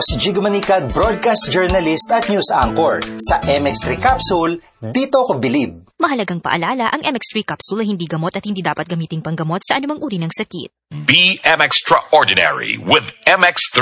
Si Jigo Manicad, broadcast journalist at news anchor. Sa MX3 Capsule, dito ko bilib. Mahalagang paalala, ang MX3 Capsule ay hindi gamot at hindi dapat gamiting panggamot sa anumang uri ng sakit. Be extraordinary with MX3.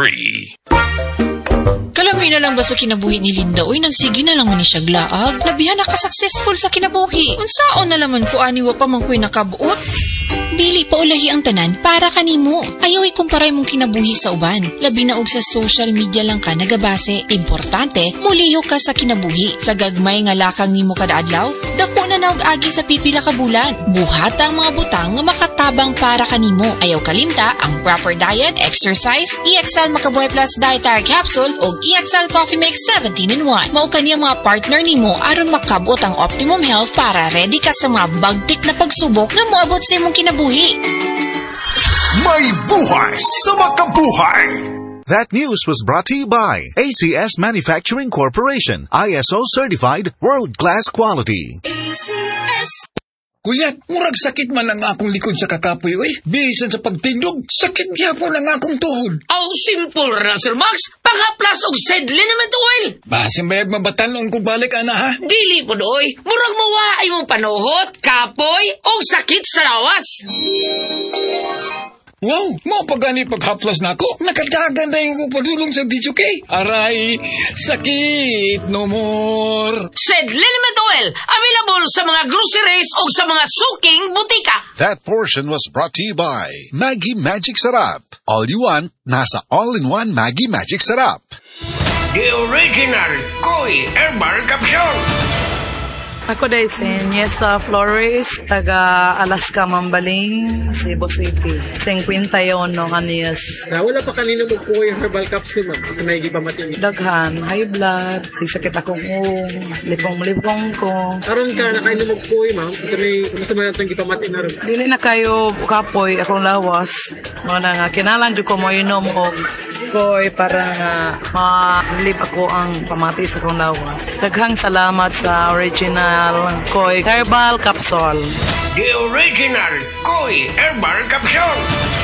Kalami na lang ba sa kinabuhi ni Linda? Uy, nagsige na lang man ni siya glaag. Labihan na ka-successful sa kinabuhi. Unsaon na laman ko aniwa pa man ko'y nakabuot. Dili pa ulahi ang tanan para kanimo. Ayaw ikumparay mong kinabuhi sa uban. Labi na og sa social media lang ka nagabase. Importante, muliyo ka sa kinabuhi. Sa gagmay nga lakang nimo kada adlaw, dako na naog agi sa pipila ka bulan. Buhata ang mga butang nga makatabang para kanimo. Ayaw kalimta ang proper diet, exercise, EXL Makabuhay Plus Dietary Capsule o EXL Coffee Mix 17-in-1. Mao kaniya mga partner nimo aron makabot ang optimum health para ready ka sa mga bagtik na pagsubok nga moabot sa imong kinabuhi. May buhay sa makabuhay. That news was brought to you by ACS Manufacturing Corporation, ISO certified world-class quality. ACS. Kuya, murag sakit man ang akong likod sa kakapoy, oy. Bisan sa pagtindog, sakit gyapon ang akong tuhod. Aw, simple ra, Sir Max. Pangaplas og sedlin naman to, oil. Basin bayag mabatalon kung balik, ana, ha? Dili po, oy. Murag mawaay mong panuhot, kapoy, o sakit sa lawas. Wow, mo pagani paghaplas na ako. Nakadagan na yung padulong sa video kay. Aray, sakit no more. Sedlin naman to, oil. Available sa mga groceries o sa mga suking butika. That portion was brought to you by Maggie Magic Sarap. All you want, nasa all-in-one Maggie Magic Sarap. The original Koi Herbal Capsule. Ako day si Niesa Flores, taga Alaska, Mambaling, Cebu City. 51 anyos. Wala pa kanino magkuha yung herbal capsule, ma'am. Kasi may gipamatindi. Daghan, high blood, sisakit akong lipong-lipong ko. Karon ka na kayo magkuha, ma'am. Kasi may masama natin gipamatindi na rin. Dili na kayo kapoy, akong lawas. Mga nga, kinalan dyo ko mo inom ko koy para nga ma-relieve ako ang pamati sa akong lawas. Daghang salamat sa original Koi Herbal Capsule. The original Koi Herbal Capsule.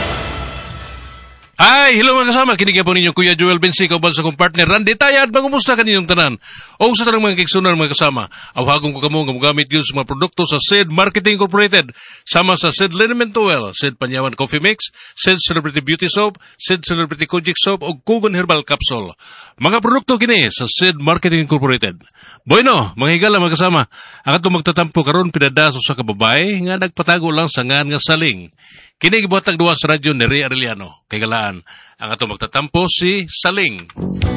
Hi, hello mga kasama. Kiniga po ninyo Kuya Joel Bensi, kaubal sa kong partner Randy Tayad. Mangumusta kaninyong tanan? O sa tanang mga kiksunan mga kasama, awhagong ko kamo nga gamit yun sa mga produkto sa SID Marketing Incorporated. Sama sa SID Liniment Oil, SID Panyawan Coffee Mix, SID Celebrity Beauty Soap, SID Celebrity Kojic Soap o Kugon Herbal Capsule. Mga produkto kini sa SID Marketing Incorporated. Bueno, mga higala mga kasama, ang atong magtatampo karon pinadaso sa kababay nga nagpatago lang sa ngan nga saling. Kini gibuhatag duwa sa radyo ni Ray Arellano. Kay galaan, ang atong magtatampo si Saling.